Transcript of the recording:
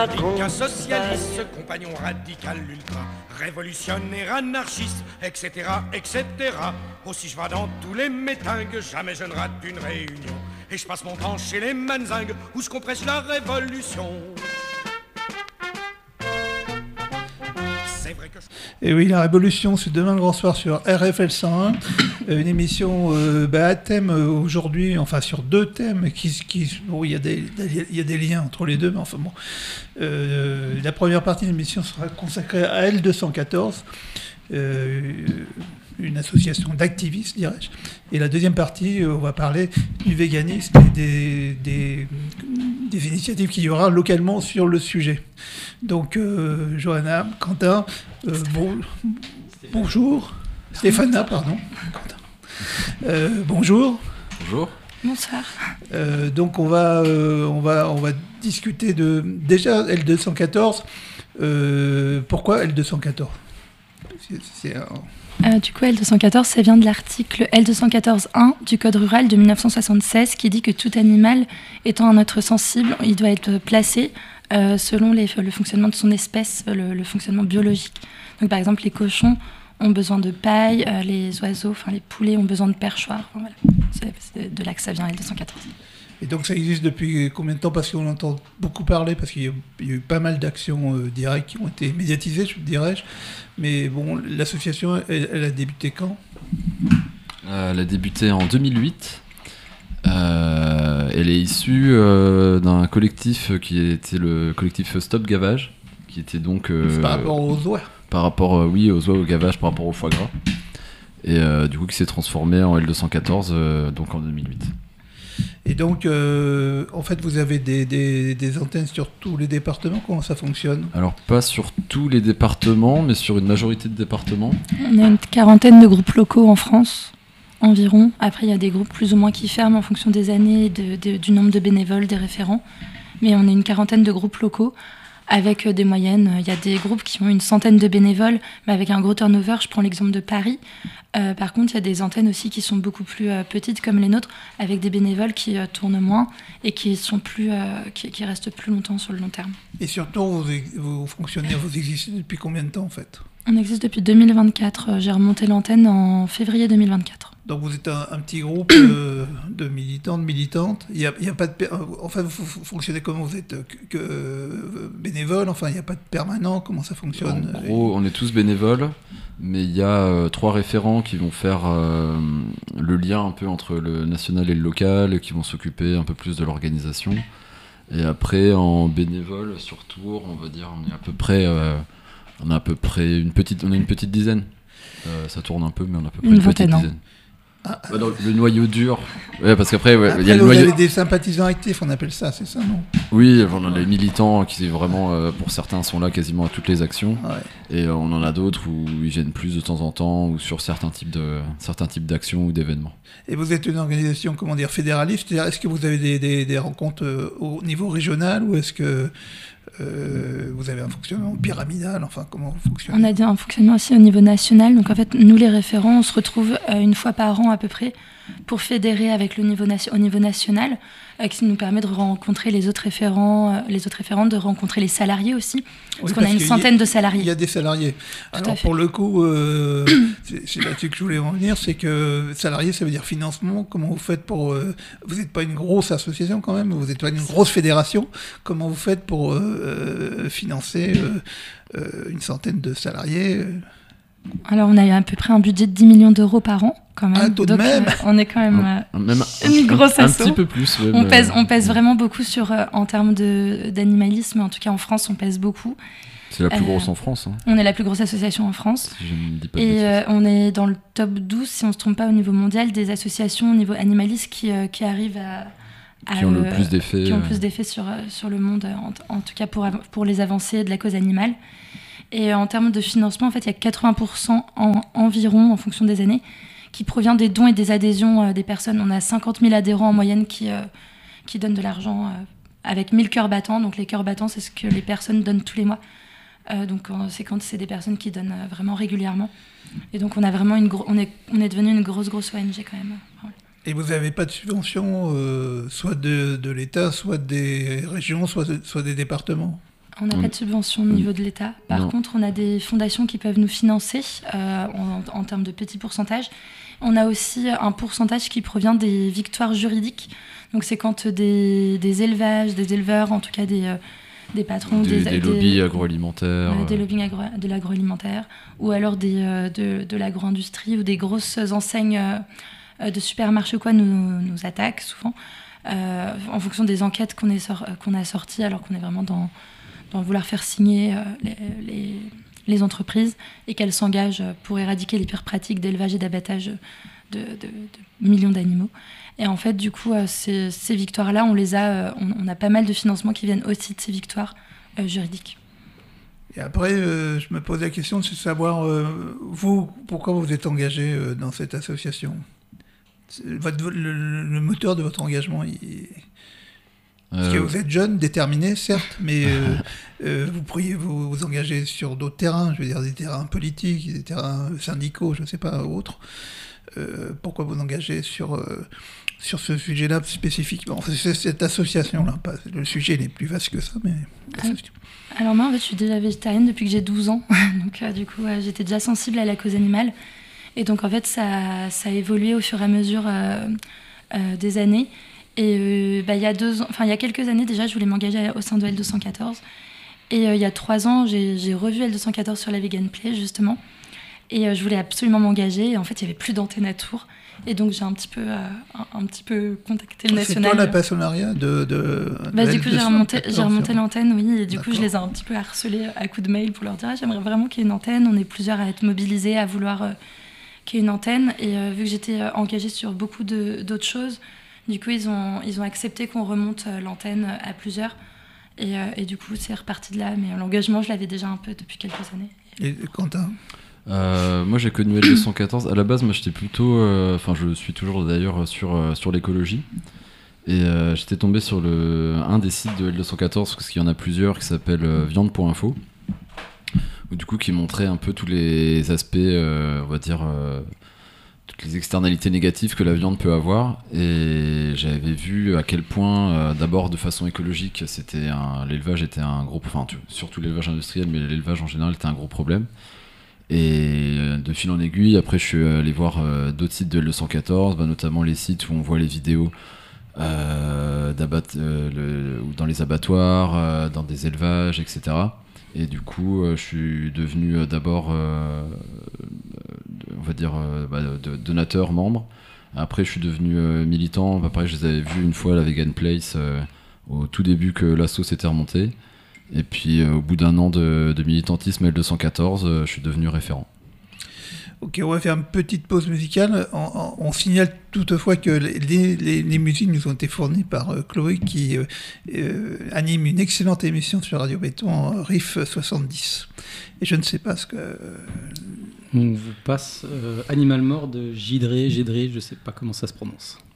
Un socialiste, compagnon radical ultra, révolutionnaire, anarchiste, etc., etc. Aussi je vais dans tous les métingues, jamais je ne rate une réunion. Et je passe mon temps chez les manzingues, où je compresse la révolution. C'est vrai que Et oui, la Révolution, c'est demain le grand soir sur RFL 101. Une émission à thème aujourd'hui, enfin sur deux thèmes bon, il y a des liens entre les deux, mais enfin bon. La première partie de l'émission sera consacrée à L214, une association d'activistes, dirais-je. Et la deuxième partie, on va parler du véganisme et des initiatives qu'il y aura localement sur le sujet. Donc, Johanna, Quentin, bonjour. Stéphana, pardon. Quentin. Bonjour. Bonjour. Bonsoir. Donc, on va discuter de déjà L214. Pourquoi L214 ? Du coup, L214, ça vient de l'article L214.1 du Code rural de 1976 qui dit que tout animal étant un être sensible, il doit être placé selon le fonctionnement de son espèce, le fonctionnement biologique. Donc par exemple, les cochons ont besoin de paille, les oiseaux, enfin les poulets ont besoin de perchoirs. Enfin, voilà. C'est de là que ça vient, L214. Et donc ça existe depuis combien de temps ? Parce qu'on entend beaucoup parler, parce qu'il y a eu pas mal d'actions directes qui ont été médiatisées, dirais-je. Mais bon, l'association, elle a débuté quand ? Elle a débuté en 2008. Elle est issue d'un collectif qui était le collectif Stop Gavage, qui était donc... par rapport aux oies ? Par rapport, aux oies, au gavage, par rapport au foie gras. Et du coup, qui s'est transformé en L214, donc en 2008. Et donc, en fait, vous avez des antennes sur tous les départements. Comment ça fonctionne ? Alors, pas sur tous les départements, mais sur une majorité de départements. On a une quarantaine de groupes locaux en France, environ. Après, il y a des groupes plus ou moins qui ferment en fonction des années, du nombre de bénévoles, des référents. Mais on a une quarantaine de groupes locaux avec des moyennes. Il y a des groupes qui ont une centaine de bénévoles, mais avec un gros turnover. Je prends l'exemple de Paris. Par contre, il y a des antennes aussi qui sont beaucoup plus petites, comme les nôtres, avec des bénévoles qui tournent moins et qui restent plus longtemps sur le long terme. Et surtout, vous fonctionnez, vous existez depuis combien de temps en fait ? On existe depuis 2024. J'ai remonté l'antenne en février 2024. Donc vous êtes un petit groupe de militants, de militantes. Il y a pas de enfin, vous fonctionnez comment ? Vous êtes que bénévole. Enfin, il n'y a pas de permanent. Comment ça fonctionne ? En gros, on est tous bénévoles, mais il y a 3 référents qui vont faire le lien un peu entre le national et le local, qui vont s'occuper un peu plus de l'organisation. Et après, en bénévole sur Tours, on va dire, on a à peu près une petite dizaine. Ça tourne un peu, mais on a à peu près une petite dizaine. Le noyau dur. Ouais, parce qu'après, vous avez des sympathisants actifs, on appelle ça, c'est ça, non ? Oui, on a les militants qui vraiment, pour certains, sont là quasiment à toutes les actions. Ouais. Et on en a d'autres où ils viennent plus de temps en temps ou sur certains types d'actions ou d'événements. Et vous êtes une organisation, comment dire, fédéraliste. C'est-à-dire, est-ce que vous avez des rencontres au niveau régional ou est-ce que vous avez un fonctionnement pyramidal, enfin comment vous fonctionnez ? On a un fonctionnement aussi au niveau national, donc en fait nous les référents on se retrouve une fois par an à peu près pour fédérer avec au niveau national, qui nous permet de rencontrer les autres référents, de rencontrer les salariés aussi, parce qu'on a une centaine de salariés. Il y a des salariés. Alors pour le coup, c'est là-dessus que je voulais en venir, c'est que salarié ça veut dire financement. Comment vous faites pour... vous n'êtes pas une grosse association quand même, vous n'êtes pas une grosse fédération. Comment vous faites pour financer une centaine de salariés Alors on a à peu près un budget de 10 millions d'euros par an quand même. Tout de même. On est quand même une grosse asso. Un petit peu plus. Ouais, on pèse vraiment beaucoup en termes d'animalisme, en tout cas en France on pèse beaucoup. C'est la plus grosse en France. Hein. On est la plus grosse association en France. Si je ne dis pas de bêtises. On est dans le top 12, si on ne se trompe pas, au niveau mondial, des associations au niveau animaliste qui arrivent qui ont le plus d'effets. Qui ont le plus d'effets sur le monde, en tout cas pour les avancées de la cause animale. Et en termes de financement, en fait, il y a 80% environ, en fonction des années, qui provient des dons et des adhésions des personnes. On a 50 000 adhérents en moyenne qui donnent de l'argent avec 1000 cœurs battants. Donc les cœurs battants, c'est ce que les personnes donnent tous les mois. Donc c'est quand c'est des personnes qui donnent vraiment régulièrement. Et donc on a vraiment on est devenu une grosse ONG quand même. Voilà. Et vous n'avez pas de subvention, soit de l'État, soit des régions, soit des départements ? On n'a pas de subvention au niveau de l'État. Par contre, on a des fondations qui peuvent nous financer en termes de petits pourcentages. On a aussi un pourcentage qui provient des victoires juridiques. Donc c'est quand des élevages, des éleveurs, en tout cas des patrons... Des lobbies agroalimentaires. Des lobbies de l'agroalimentaire, ou alors de l'agro-industrie, ou des grosses enseignes de supermarchés nous attaquent souvent, en fonction des enquêtes qu'on a sorties, alors qu'on est vraiment dans vouloir faire signer les entreprises et qu'elles s'engagent pour éradiquer les pires pratiques d'élevage et d'abattage de millions d'animaux. Et en fait, du coup, ces victoires-là, on a pas mal de financements qui viennent aussi de ces victoires juridiques. Et après, je me pose la question de savoir, vous, pourquoi vous êtes engagé dans cette association ? Le moteur de votre engagement, parce que vous êtes jeune, déterminé, certes, mais vous pourriez vous engager sur d'autres terrains, je veux dire des terrains politiques, des terrains syndicaux, je ne sais pas, autres. Pourquoi vous engagez sur ce sujet-là spécifiquement? C'est cette association-là, le sujet n'est plus vaste que ça, mais... Alors moi, en fait, je suis déjà végétarienne depuis que j'ai 12 ans, donc du coup, j'étais déjà sensible à la cause animale. Et donc, en fait, ça a évolué au fur et à mesure des années. Et il y a quelques années déjà, je voulais m'engager au sein de L214. Et il y a 3 ans, j'ai revu L214 sur la Vegan Play, justement. Et je voulais absolument m'engager. Et en fait, il n'y avait plus d'antenne à Tours. Et donc, j'ai un petit peu contacté le national. C'est toi la passionnariat de du coup, j'ai remonté l'antenne, oui. Et du coup, je les ai un petit peu harcelés à coups de mail pour leur dire j'aimerais vraiment qu'il y ait une antenne. On est plusieurs à être mobilisés, à vouloir qu'il y ait une antenne. Et vu que j'étais engagée sur beaucoup d'autres choses, du coup, ils ont accepté qu'on remonte l'antenne à plusieurs. Et du coup, c'est reparti de là. Mais l'engagement, je l'avais déjà un peu depuis quelques années. Et Quentin ? Moi j'ai connu L214. À la base, moi j'étais plutôt. Je suis toujours d'ailleurs sur l'écologie. Et j'étais tombé sur un des sites de L214, parce qu'il y en a plusieurs, qui s'appelle viande.info. Du coup, qui montrait un peu tous les aspects, on va dire, toutes les externalités négatives que la viande peut avoir. Et j'avais vu à quel point, d'abord de façon écologique, l'élevage était un gros. Surtout l'élevage industriel, mais l'élevage en général était un gros problème. Et de fil en aiguille, après je suis allé voir d'autres sites de L214, notamment les sites où on voit les vidéos dans les abattoirs, dans des élevages, etc. Et du coup, je suis devenu d'abord, on va dire, donateur, membre. Après, je suis devenu militant. Pareil, je les avais vus une fois à la Vegan Place, au tout début que l'asso s'était remonté. Et puis, au bout d'un an de militantisme L214, je suis devenu référent. Ok, on va faire une petite pause musicale. On signale toutefois que les musiques nous ont été fournies par Chloé, qui anime une excellente émission sur Radio Béton, Riff 70. Et je ne sais pas ce que... On vous passe Animal Mort de Gidré, je ne sais pas comment ça se prononce.